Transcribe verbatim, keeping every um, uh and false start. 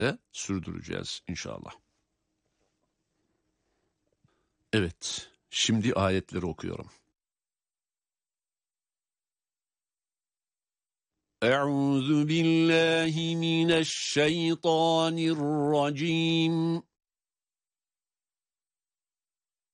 de sürdüreceğiz inşallah. Evet, şimdi ayetleri okuyorum. Euzu billahi mineşşeytanirracim.